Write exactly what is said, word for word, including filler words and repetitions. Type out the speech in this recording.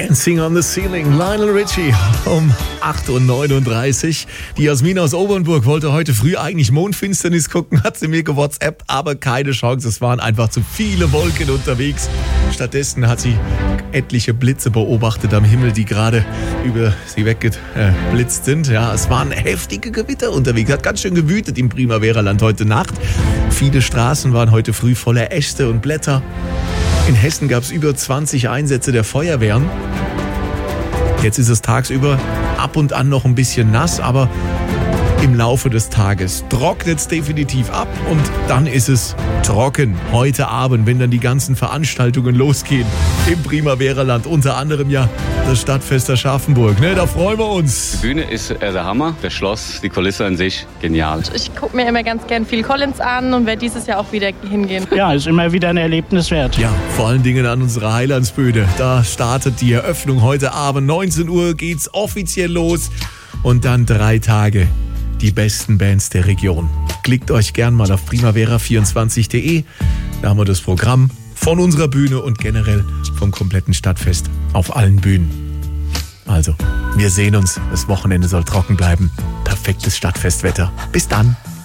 Dancing on the Ceiling, Lionel Richie um acht Uhr neununddreißig. Die Jasmin aus Obernburg wollte heute früh eigentlich Mondfinsternis gucken, hat sie mir gewhatsappt, aber keine Chance. Es waren einfach zu viele Wolken unterwegs. Stattdessen hat sie etliche Blitze beobachtet am Himmel, die gerade über sie weggeblitzt sind. Ja, es waren heftige Gewitter unterwegs. Hat ganz schön gewütet im Primavera-Land heute Nacht. Viele Straßen waren heute früh voller Äste und Blätter. In Hessen gab es über zwanzig Einsätze der Feuerwehren. Jetzt ist es tagsüber ab und an noch ein bisschen nass, aber im Laufe des Tages trocknet es definitiv ab und dann ist es trocken. Heute Abend, wenn dann die ganzen Veranstaltungen losgehen im Primavera-Land, unter anderem ja das Stadtfest Aschaffenburg. Ne, da freuen wir uns. Die Bühne ist äh, der Hammer, das Schloss, die Kulisse an sich, genial. Ich gucke mir immer ganz gern Phil Collins an und werde dieses Jahr auch wieder hingehen. Ja, ist immer wieder ein Erlebnis wert. Ja, vor allen Dingen an unserer Heilandsbühne. Da startet die Eröffnung heute Abend. neunzehn Uhr geht's offiziell los und dann drei Tage. Die besten Bands der Region. Klickt euch gern mal auf primavera vierundzwanzig punkt de. Da haben wir das Programm von unserer Bühne und generell vom kompletten Stadtfest auf allen Bühnen. Also, wir sehen uns. Das Wochenende soll trocken bleiben. Perfektes Stadtfestwetter. Bis dann.